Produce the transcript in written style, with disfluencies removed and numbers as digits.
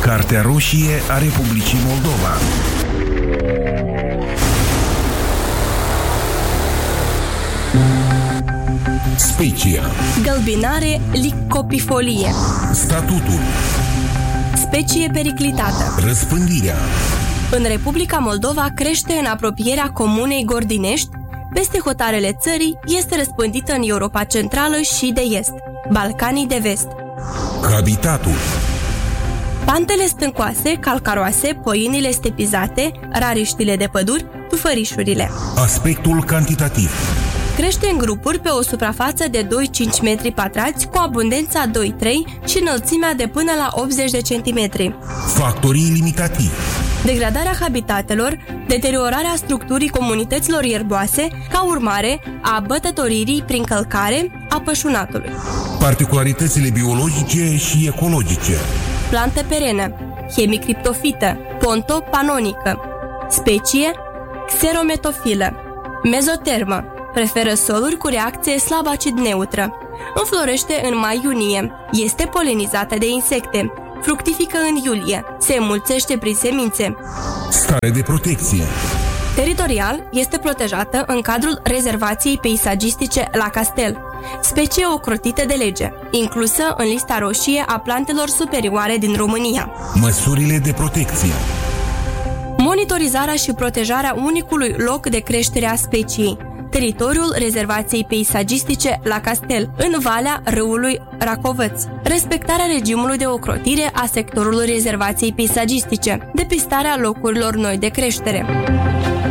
Cartea roșie a Republicii Moldova. Specia. Gălbinare, licopifolie. Statutul. Specie periclitată. Răspândirea. În Republica Moldova crește în apropierea comunei Gordinești, peste hotarele țării, este răspândită în Europa Centrală și de Est, Balcanii de Vest. Habitatul. Pantele stâncoase, calcaroase, poienile stepizate, rariștile de păduri, tufărișurile. Aspectul cantitativ. Crește în grupuri pe o suprafață de 2-5 metri pătrați, cu abundența 2-3 și înălțimea de până la 80 de centimetri. Factorii limitativi. Degradarea habitatelor, deteriorarea structurii comunităților ierboase, ca urmare a bătătoririi prin călcare a pășunatului. Particularitățile biologice și ecologice. Plante perene, hemicriptofită, pontopanonică. Specie, xerometofilă. Mezotermă, preferă soluri cu reacție slab-acid neutră. Înflorește în mai-iunie. Este polenizată de insecte. Fructifică în iulie. Se înmulțește prin semințe. Stare de protecție. Teritorial, este protejată în cadrul rezervației peisagistice La Castel, specie ocrotită de lege, inclusă în lista roșie a plantelor superioare din România. Măsurile de protecție. Monitorizarea și protejarea unicului loc de creștere a speciei, teritoriul rezervației peisagistice La Castel, în valea râului Racovăț, respectarea regimului de ocrotire a sectorului rezervației peisagistice, depistarea locurilor noi de creștere.